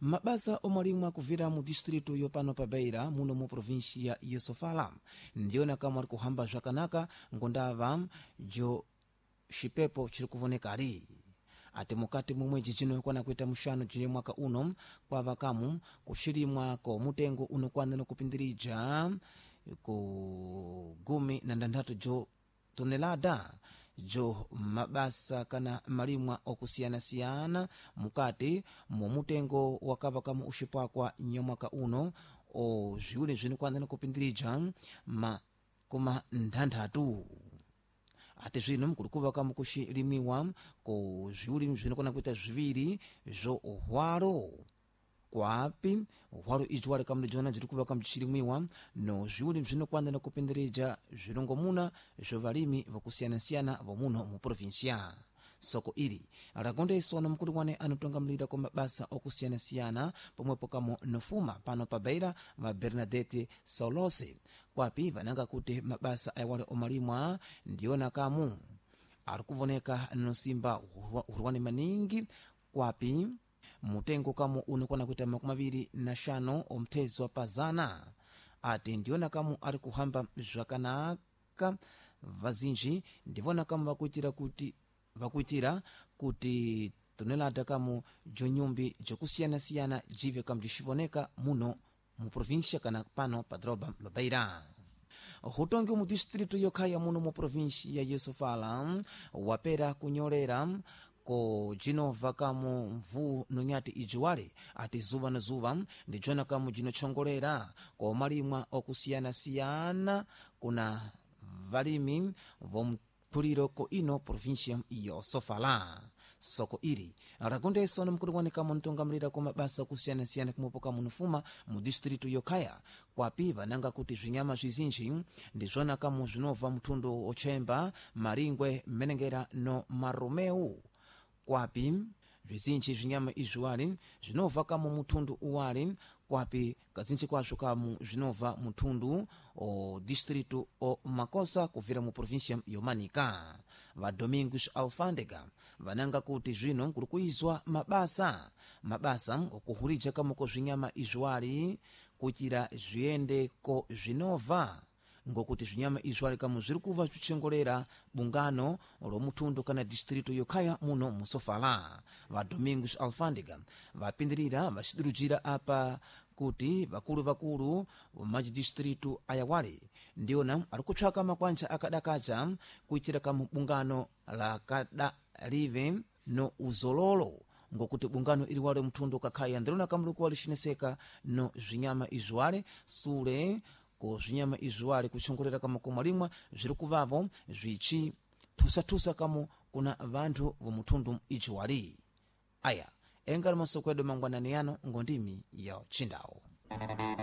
mabasa omalimu akuvira mu distritu yopano pa Beira muno mu provinsia ya Sofala ndiona kama ali kuhamba zvakanaka ngondava jo xipepo chiri kuvoneka ali ati mukati momwe jijino kwana kuita mushano jile mwaka uno kwava kamu kuxilimwa ko mutengo unokwanira kupindirija ku 16 jo tonelada jo mabasa kana malimwa okusiyana-siyana mukati mu mutengo wakava kamu uxipwakwa nyamwaka uno o zwiwiri zvinokwanira kupindirija kuma nthanthatu ati zvino mukuli kuva kamu kuxilimiwa ko zwiwiri zvinokwana kuita zviviri zo uhwalo kwapi uhwalo ijo wali kamu lijona jiri kuva kamu jixilimiwa no zwiwiri zvinokwanira kupindirija zvilongomuna zo valimi vakusiyana-siyana vomuno mu provinsia soko ili alakondeswa na mkulu wane anotongamlira kwa mabasa okusiyana-siyana pomwepo kamo nofuma pano pa Beira va Bernadette Saulose kwapi vananga kuti mabasa ayawale omalimwa ndiona kamu alikuvoneka nosimba urwani maningi kwapi mutengo kamu unokwana kuita 25 omthezwa pa zana ati ndiona kamu ali kuhamba zvakanaka vazinji ndivona kamu vakuitira kuti tonelada kamu jonyumbi jokusiyana-siyana jive kamu jixivoneka muno mu provinsia kana pano pa droba la Beira. Hutongi mu distritu yokhaya muno mu provinsia ya Sofala wapera kunyolera ko jinova kamu mvu nonyati ijiwale ati zuva na zuva ndijona kamu jinochongolera ko malimwa okusiyana-siyana kuna valimi vomtuliro ko ino provinsia ya Sofala soko ili alakondeso na mkulu wane kama ntongamlira kwa mabasa kusiyana-siyana kumupoka munufuma mu distritu yokhaya kwapi vananga kuti zvinyama zvizinji ndizvona kamu zvinova mtundu ochemba maringwe menengera no maromeu kwapi zvizinji zvinyama izviwali zvinova kamu mutundu uwali kwapi kazinji kwazvo kamu zvinova mutundu o distritu o Makosa kuvira mu provinsia yomanika va Domingos Alfandega vananga kuti zvino kuli kuizwa mabasa okuhulija kamu ko zvinyama izviwali kuitira zviende ko zvinova ngokuti zvinyama izviwali kamu ziri kuva zvichongolera bungano lomutundu kana distritu yokhaya muno mu Sofala va Domingos Alfandega vapindirira vacidurujira apa kuti vakulu majidistritu ayawale ndiona alikutsvaka makwanja akadakaja kuitira kamu bungano la kadalive no uzololo ngokuti bungano ili wale mtundu kakhaya ndilona kamu likuwa lishineseka no zvinyama izviwale sule ko zvinyama izviwale kuchongolera kama kumalimwa zviri kuvavo zvichi tusa kamu kuna vantu vomutundu ijiwali aya engari masoko edu mangwanani yano ngondimi ya Chindao.